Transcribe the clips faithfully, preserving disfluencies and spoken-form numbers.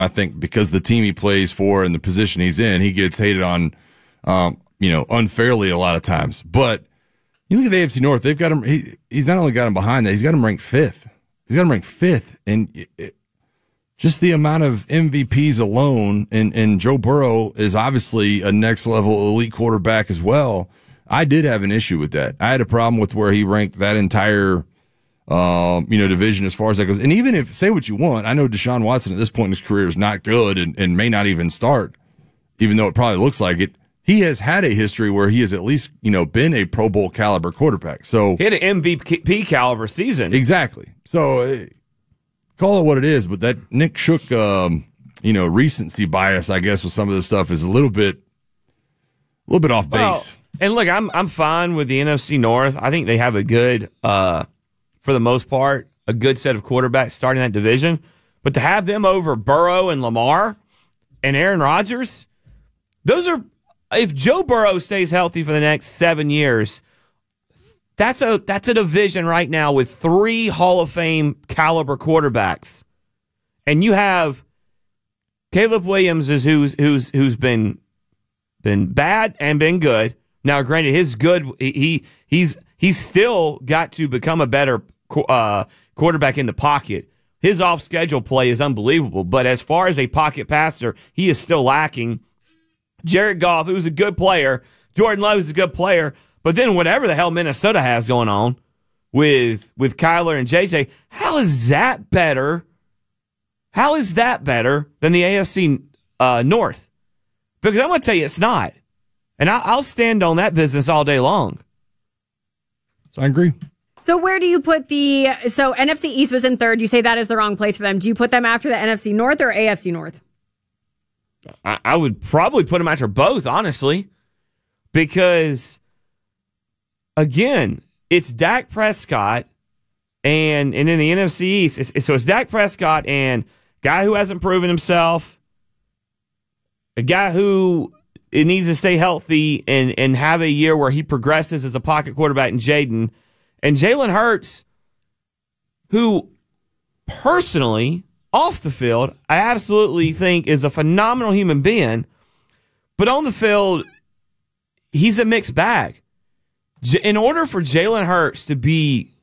I think because the team he plays for and the position he's in, he gets hated on, um, you know, unfairly a lot of times. But you look at the A F C North; they've got him. He, he's not only got him behind that; he's got him ranked fifth. He's got him ranked fifth, and it, it, just the amount of M V Ps alone, and and Joe Burrow is obviously a next level elite quarterback as well. I did have an issue with that. I had a problem with where he ranked that entire. Um, you know, division as far as that goes. And even if, say what you want, I know Deshaun Watson at this point in his career is not good and, and may not even start, even though it probably looks like it. He has had a history where he has at least, you know, been a Pro Bowl caliber quarterback. So he had an M V P caliber season. Exactly. So uh, call it what it is, but that Nick Shook, um, you know, recency bias, I guess, with some of this stuff is a little bit, a little bit off base. Well, and look, I'm, I'm fine with the N F C North. I think they have a good, uh, for the most part, a good set of quarterbacks starting that division. But to have them over Burrow and Lamar and Aaron Rodgers, those are, if Joe Burrow stays healthy for the next seven years, that's a that's a division right now with three Hall of Fame caliber quarterbacks. And you have Caleb Williams is who's who's who's been been bad and been good. Now, granted, his good he he's he's still got to become a better uh, quarterback in the pocket. His off-schedule play is unbelievable, but as far as a pocket passer, he is still lacking. Jared Goff, who's a good player, Jordan Love is a good player, but then whatever the hell Minnesota has going on with with Kyler and J J, how is that better? How is that better than the A F C uh, North? Because I'm going to tell you, it's not. And I, I'll stand on that business all day long. So I agree. So where do you put the, so N F C East was in third. You say that is the wrong place for them. Do you put them after the N F C North or A F C North? I, I would probably put them after both, honestly. Because, again, it's Dak Prescott and, and in the N F C East, it's, so it's Dak Prescott and guy who hasn't proven himself, a guy who it needs to stay healthy and, and have a year where he progresses as a pocket quarterback in Jaden. And Jalen Hurts, who personally, off the field, I absolutely think is a phenomenal human being, but on the field, he's a mixed bag. In order for Jalen Hurts to be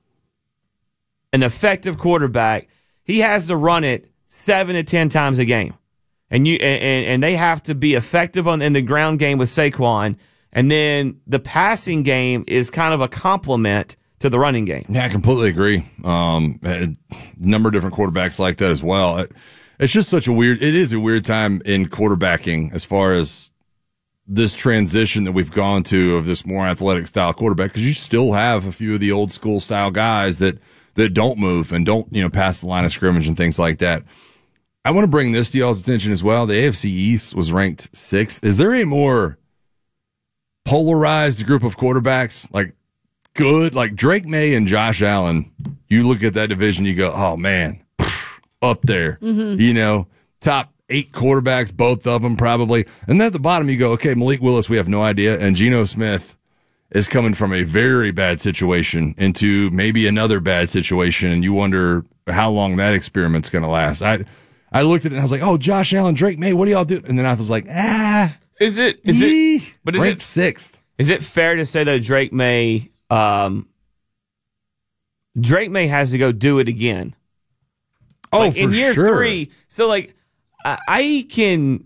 an effective quarterback, he has to run it seven to ten times a game. And you and, and they have to be effective on in the ground game with Saquon, and then the passing game is kind of a complement to the running game. Yeah, I completely agree. Um, a number of different quarterbacks like that as well. It's just such a weird, it is a weird time in quarterbacking as far as this transition that we've gone to of this more athletic style quarterback, because you still have a few of the old school style guys that, that don't move and don't, you know, pass the line of scrimmage and things like that. I want to bring this to y'all's attention as well. The A F C East was ranked sixth. Is there a more polarized group of quarterbacks? Like, good, like Drake May and Josh Allen, you look at that division, you go, oh man, up there, mm-hmm. you know, top eight quarterbacks, both of them probably. And then at the bottom, you go, okay, Malik Willis, we have no idea. And Geno Smith is coming from a very bad situation into maybe another bad situation. And you wonder how long that experiment's going to last. I, I looked at it and I was like, oh, Josh Allen, Drake May, what do y'all do? And then I was like, ah, is it, is yee, it, but is ranked it sixth? Is it fair to say that Drake May, Um, Drake May has to go do it again? Oh, like, for in year sure. three. So, like, I, I can,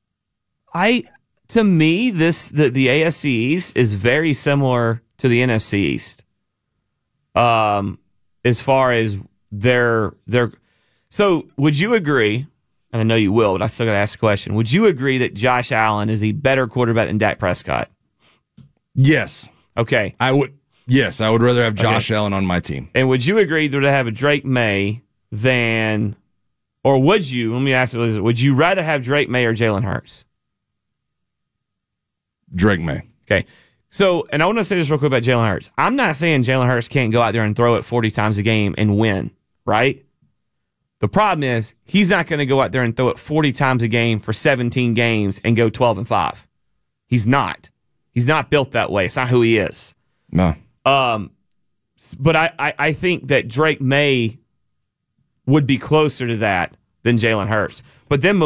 I to me, this the the A F C East is very similar to the N F C East. Um, as far as their their, so would you agree? And I know you will, but I still got to ask the question. Would you agree that Josh Allen is a better quarterback than Dak Prescott? Yes. Okay. I would. Yes, I would rather have Josh okay. Allen on my team. And would you agree to have a Drake May than, or would you, let me ask you this, would you rather have Drake May or Jalen Hurts? Drake May. Okay. So, and I want to say this real quick about Jalen Hurts. I'm not saying Jalen Hurts can't go out there and throw it forty times a game and win, right? The problem is, he's not going to go out there and throw it forty times a game for seventeen games and go twelve and five. He's not. He's not built that way. It's not who he is. No. Um, but I, I, I think that Drake May would be closer to that than Jalen Hurts. But then